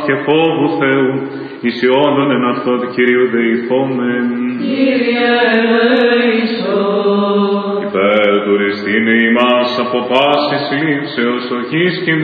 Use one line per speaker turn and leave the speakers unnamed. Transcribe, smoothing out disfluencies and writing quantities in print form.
και φόβου Θεού, εις ιόντων εν αυτό του Κυρίου δεηθόμεν.
Κύριε ελέησον.
Υπέρ του ρηστήνε ημάς από πάσης λήψεως οχής